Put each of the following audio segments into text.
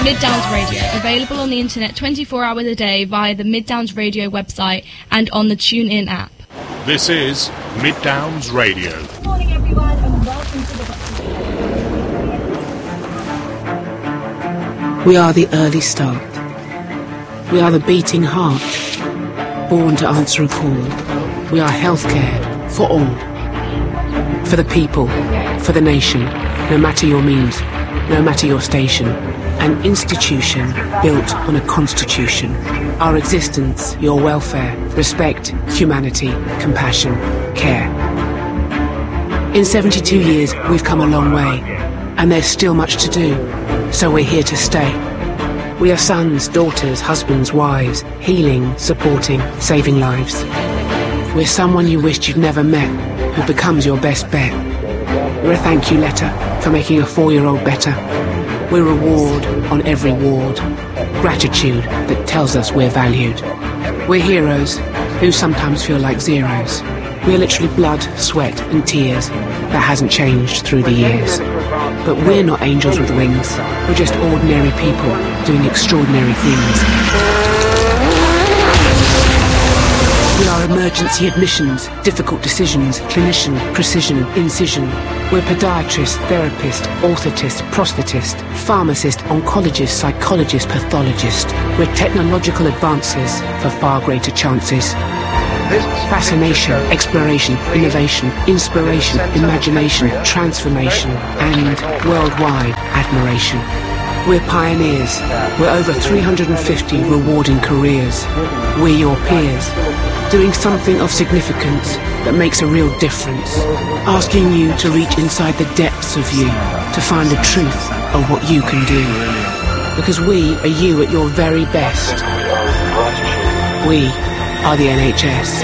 Mid Downs Radio, available on the internet 24 hours a day via the Mid Downs Radio website and on the TuneIn app. This is Mid Downs Radio. Good morning everyone and welcome to the We are the early start. We are the beating heart, born to answer a call. We are healthcare for all. For the people, for the nation, no matter your means, no matter your station. An institution built on a constitution. Our existence, your welfare, respect, humanity, compassion, care. In 72 years, we've come a long way, and there's still much to do, so we're here to stay. We are sons, daughters, husbands, wives, healing, supporting, saving lives. We're someone you wished you'd never met, who becomes your best bet. We're a thank you letter for making a 4-year-old better. We're reward on every ward, gratitude that tells us we're valued. We're heroes who sometimes feel like zeros. We're literally blood, sweat and tears that hasn't changed through the years. But we're not angels with wings. We're just ordinary people doing extraordinary things. We are emergency admissions, difficult decisions, clinician, precision, incision. We're podiatrist, therapist, orthotist, prosthetist, pharmacist, oncologist, psychologist, pathologist. We're technological advances for far greater chances. Fascination, exploration, innovation, inspiration, imagination, transformation, and worldwide admiration. We're pioneers. We're over 350 rewarding careers. We're your peers, doing something of significance that makes a real difference, asking you to reach inside the depths of you to find the truth of what you can do. Because we are you at your very best. We are the NHS.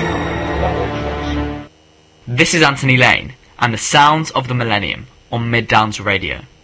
This is Anthony Lane and the sounds of the millennium on Mid Downs Radio.